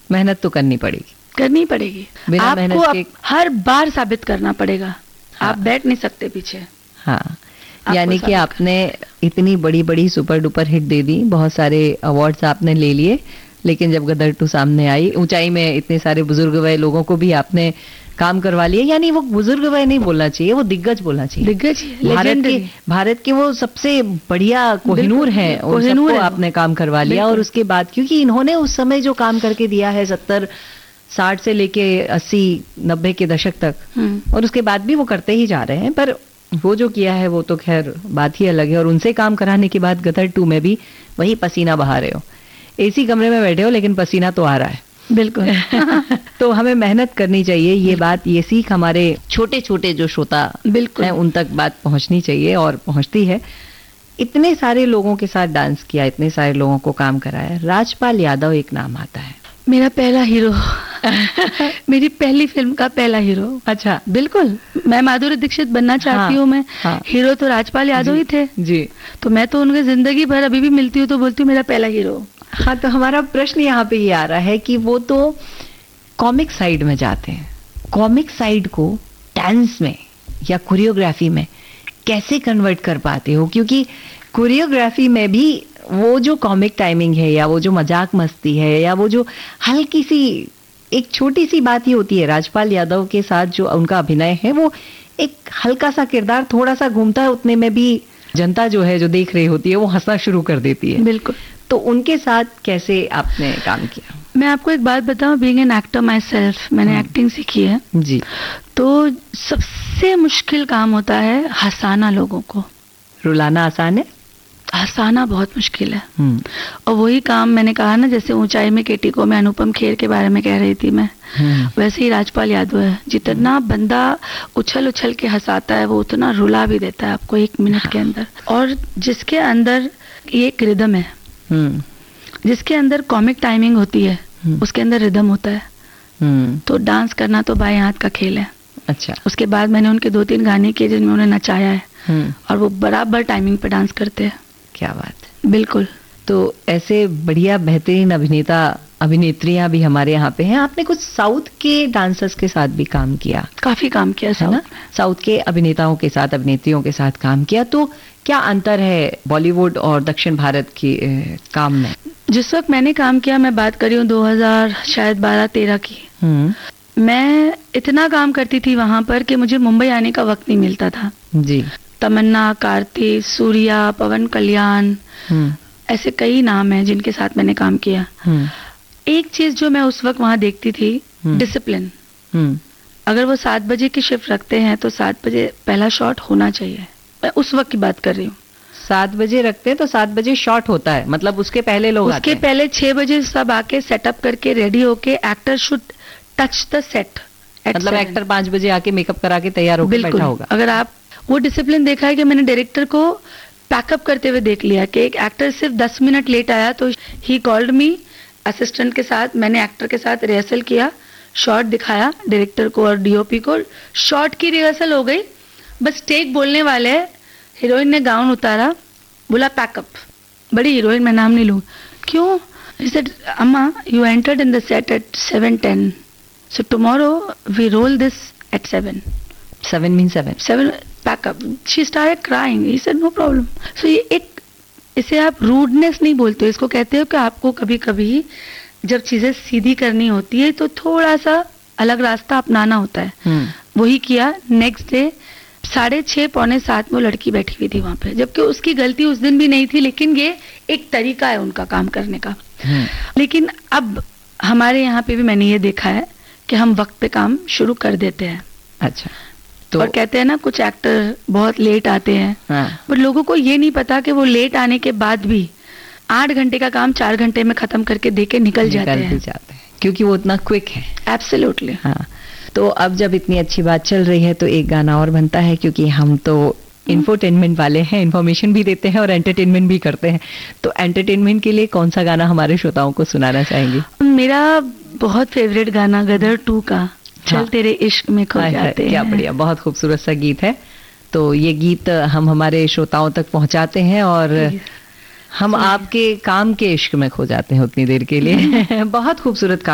मेहनत तो करनी पड़ेगी। बिना आपको मेहनत के हर बार साबित करना पड़ेगा। हाँ। आप बैठ नहीं सकते पीछे। हाँ, यानी कि आपने इतनी बड़ी बड़ी सुपर डुपर हिट दे दी, बहुत सारे अवार्ड्स आपने ले लिए, लेकिन जब गदर 2 सामने आई, ऊंचाई में इतने सारे बुजुर्ग वय लोगों को भी आपने काम करवा लिए। यानी वो बुजुर्ग वय नहीं बोलना चाहिए, वो दिग्गज बोलना चाहिए। दिग्गज, भारत के वो सबसे बढ़िया कोहिनूर हैं, और सबको आपने काम करवा लिया। और उसके बाद क्योंकि इन्होंने उस समय जो काम करके दिया है 70-60 से लेके 80-90 के दशक तक, और उसके बाद भी वो करते ही जा रहे हैं, पर वो जो किया है वो तो खैर बात ही अलग है। और उनसे काम कराने के बाद गदर 2 में भी वही पसीना बहा रहे हो, एसी कमरे में बैठे हो, लेकिन पसीना तो आ रहा है। बिल्कुल। तो हमें मेहनत करनी चाहिए, ये बात, ये सीख हमारे छोटे छोटे जो श्रोता हैं उन तक बात पहुंचनी चाहिए, और पहुंचती है। इतने सारे लोगों के साथ डांस किया, इतने सारे लोगों को काम कराया, राजपाल यादव एक नाम आता है। मेरा पहला हीरो। मेरी पहली फिल्म का पहला हीरो। अच्छा, बिल्कुल। मैं माधुरी दीक्षित बनना चाहती हूँ। मैं हीरो तो राजपाल यादव ही थे जी। तो मैं तो उनके जिंदगी भर अभी भी मिलती हूँ तो बोलती हूँ मेरा पहला हीरो। हाँ, तो हमारा प्रश्न यहाँ पे ये आ रहा है कि वो तो कॉमिक साइड में जाते हैं, कॉमिक साइड को डांस में या कोरियोग्राफी में कैसे कन्वर्ट कर पाते हो? क्योंकि कोरियोग्राफी में भी वो जो कॉमिक टाइमिंग है, या वो जो मजाक मस्ती है, या वो जो हल्की सी एक छोटी सी बात ही होती है। राजपाल यादव के साथ जो उनका अभिनय है, वो एक हल्का सा किरदार थोड़ा सा घूमता है, उतने में भी जनता जो है, जो देख रही होती है, वो हंसना शुरू कर देती है। बिल्कुल। तो उनके साथ कैसे आपने काम किया? मैं आपको एक बात बताऊं, being an actor my self, मैंने एक्टिंग सीखी है जी। तो सबसे मुश्किल काम होता है हंसाना लोगों को। रुलाना आसान है, हंसाना बहुत मुश्किल है। और वही काम मैंने कहा ना, जैसे ऊंचाई में केटी को मैं अनुपम खेर के बारे में कह रही थी मैं, वैसे ही राजपाल यादव है। जितना बंदा उछल उछल के हंसाता है, वो उतना रुला भी देता है आपको 1 मिनट के अंदर। और जिसके अंदर एक रिदम है, जिसके अंदर कॉमिक टाइमिंग होती है, उसके अंदर रिदम होता है। तो डांस करना तो बाएं हाथ का खेल है। अच्छा। उसके बाद मैंने उनके 2-3 गाने किए जिनमें उन्हें नचाया है, और वो बराबर टाइमिंग पे डांस करते हैं। क्या बात है। बिल्कुल। तो ऐसे बढ़िया बेहतरीन अभिनेता अभिनेत्रियां भी हमारे यहाँ पे हैं। आपने कुछ साउथ के डांसर्स के साथ भी काम किया? काफी काम किया है ना, साउथ के अभिनेताओं के साथ, अभिनेत्रियों के साथ काम किया। तो क्या अंतर है बॉलीवुड और दक्षिण भारत की काम में? जिस वक्त मैंने काम किया, मैं बात कर रही हूँ 2012-13 की, मैं इतना काम करती थी वहां पर कि मुझे मुंबई आने का वक्त नहीं मिलता था जी। तमन्ना, कार्तिक, सूर्या, पवन कल्याण, ऐसे कई नाम हैं जिनके साथ मैंने काम किया। एक चीज जो मैं उस वक्त वहां देखती थी, डिसिप्लिन। अगर वो 7 बजे की शिफ्ट रखते हैं तो 7 बजे पहला शॉट होना चाहिए। मैं उस वक्त की बात कर रही हूँ। 7 बजे रखते हैं तो 7 बजे शॉट होता है, मतलब उसके पहले लोग आते हैं। उसके पहले 6 बजे सब आके सेटअप करके रेडी होके, actor should touch the set. मतलब एक्टर 5 बजे आके मेकअप करा के तैयार होकर बैठा होगा। अगर आप वो डिसिप्लिन देखा है कि मैंने डायरेक्टर को पैकअप करते हुए देख लिया कि एक एक्टर सिर्फ 10 मिनट लेट आया तो ही कॉल्ड मी असिस्टेंट के साथ, मैंने एक्टर के साथ रिहर्सल किया, शॉट दिखाया डायरेक्टर को और डीओपी को, शॉट की रिहर्सल हो गई, बस टेक बोलने वाले हैं, हीरोइन ने गाउन उतारा, बोला पैकअप। बड़ी हीरोइन, मैं नाम नहीं लूँ, क्यों? He said, Amma, you entered in the set at 7:10. So tomorrow we roll this at 7. 7 means 7. 7 pack up. She started crying. He said, no problem. So ये एक, इसे आप रूडनेस नहीं बोलते हो, इसको कहते हो कि आपको कभी कभी जब चीजें सीधी करनी होती है तो थोड़ा सा अलग रास्ता अपनाना होता है। वही किया। नेक्स्ट डे 6:30 पौने 7 में वो लड़की बैठी हुई थी वहां पे, जबकि उसकी गलती उस दिन भी नहीं थी, लेकिन ये एक तरीका है उनका काम करने का। लेकिन अब हमारे यहाँ पे भी मैंने ये देखा है कि हम वक्त पे काम शुरू कर देते हैं। अच्छा। तो और कहते हैं ना, कुछ एक्टर बहुत लेट आते हैं, बट लोगों को ये नहीं पता कि वो लेट आने के बाद भी 8 घंटे का काम 4 घंटे में खत्म करके देके निकल जाते हैं, क्योंकि वो उतना क्विक है। एब्सोल्युटली। हाँ। तो अब जब इतनी अच्छी बात चल रही है तो एक गाना और बनता है, क्योंकि हम तो इंफोटेनमेंट वाले हैं, इंफॉर्मेशन भी देते हैं और एंटरटेनमेंट भी करते हैं। तो एंटरटेनमेंट के लिए कौन सा गाना हमारे श्रोताओं को सुनाना चाहेंगी? मेरा बहुत फेवरेट गाना गदर 2 का चल तेरे इश्क में खो जाते हैं। क्या बढ़िया, बहुत खूबसूरत सा गीत है। तो ये गीत हम हमारे श्रोताओं तक पहुंचाते हैं और हम आपके काम के इश्क में खो जाते हैं उतनी देर के लिए। बहुत खूबसूरत काम